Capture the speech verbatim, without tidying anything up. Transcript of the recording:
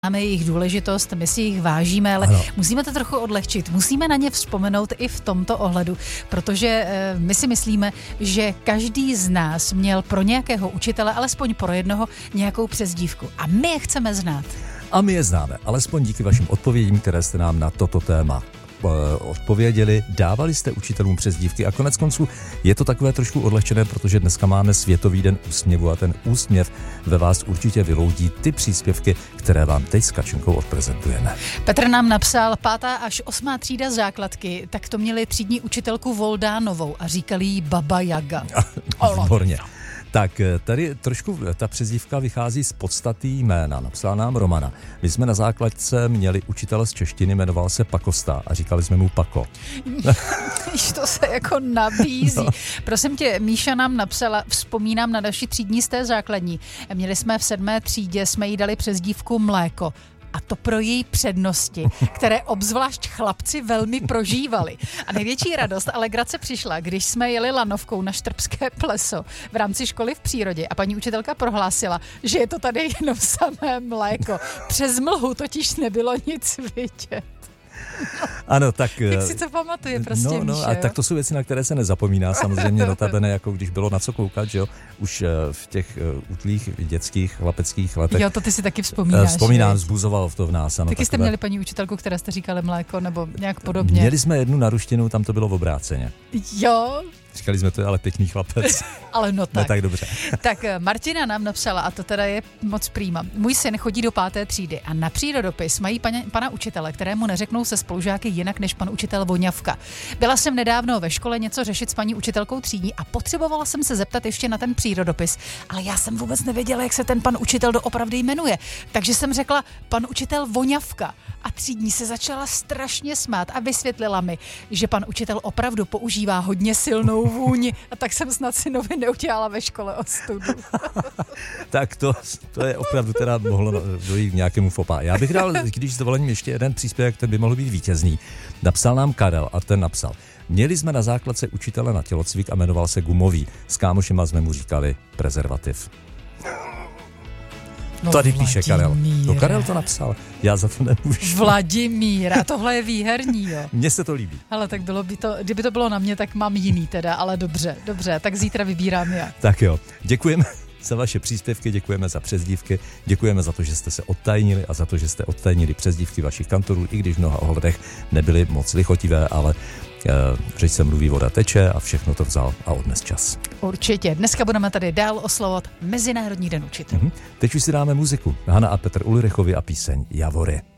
Máme jejich důležitost, my si jich vážíme, ale ano. musíme to trochu odlehčit. Musíme na ně vzpomenout i v tomto ohledu, protože e, my si myslíme, že každý z nás měl pro nějakého učitele, alespoň pro jednoho, nějakou přezdívku. A my je chceme znát. A my je známe, alespoň díky vašim odpovědím, které jste nám na toto téma odpověděli, dávali jste učitelům přezdívky a konec konců je to takové trošku odlehčené, protože dneska máme Světový den úsměvu a ten úsměv ve vás určitě vyloudí ty příspěvky, které vám teď s Kačenkou odprezentujeme. Petr nám napsal, pátá až osmá třída základky, tak to měli třídní učitelku Voldánovou a říkali jí Baba Jaga. Výborně. Tak tady trošku ta přezdívka vychází z podstaty jména. Napsala nám Romana. My jsme na základce měli učitele z češtiny, jmenoval se Pakosta a říkali jsme mu Pako. To se jako nabízí. No. Prosím tě, Míša nám napsala, vzpomínám na naši třídní z té základní. Měli jsme v sedmé třídě, jsme jí dali přezdívku Mléko. A to pro její přednosti, které obzvlášť chlapci velmi prožívali. A největší radost a legrace přišla, když jsme jeli lanovkou na Štrbské pleso v rámci školy v přírodě a paní učitelka prohlásila, že je to tady jenom samé mléko. Přes mlhu totiž nebylo nic vidět. Ano, tak... Jak si to pamatuje prostě, no, no, Míša, a tak to jsou věci, na které se nezapomíná, samozřejmě notabene, jako když bylo na co koukat, že jo, už v těch útlých dětských chlapeckých letech. Jo, to ty si taky vzpomínáš. Vzpomínám, vzbuzovalo to v nás. Ano, taky takové... jste měli paní učitelku, která jste říkali mléko, nebo nějak podobně. Měli jsme jednu na ruštinu, tam to bylo v obráceně. Jo. Říkali jsme, to je ale pěkný chlapec. Ale no tak. Ne, tak dobře. Tak Martina nám napsala, a to teda je moc prýma. Můj syn chodí do páté třídy a na přírodopis mají pana, pana učitele, kterému neřeknou se spolužáky jinak než pan učitel Voňavka. Byla jsem nedávno ve škole něco řešit s paní učitelkou třídní a potřebovala jsem se zeptat ještě na ten přírodopis, ale já jsem vůbec nevěděla, jak se ten pan učitel doopravdy jmenuje. Takže jsem řekla pan učitel Voňavka. A třídní se začala strašně smát a vysvětlila mi, že pan učitel opravdu používá hodně silnou vůni a tak jsem snad synovi neudělala ve škole ostudu. Tak to, to je opravdu teda mohlo dojít k nějakému fopa. Já bych dal, když s dovolením ještě jeden příspěvek, ten by mohl být vítězný. Napsal nám Karel a ten napsal. Měli jsme na základce učitele na tělocvik a jmenoval se Gumový. S kámošima jsme mu říkali prezervativ. No, tady píše Karel. No Karel to napsal, já za to nemůžu. Vladimír, a tohle je výherní, jo. Mně se to líbí. Ale tak bylo by to, kdyby to bylo na mě, tak mám jiný teda, ale dobře, dobře, tak zítra vybírám já. Tak jo, děkujeme za vaše příspěvky, děkujeme za přezdívky, děkujeme za to, že jste se odtajnili a za to, že jste odtajnili přezdívky vašich kantorů, i když v mnoha ohledech nebyly moc lichotivé, ale řeč se mluví, voda teče a všechno to vzal a odnes čas. Určitě. Dneska budeme tady dál oslavovat Mezinárodní den učitelů. Mm-hmm. Teď už si dáme muziku. Hana a Petr Ulrichovi a píseň Javory.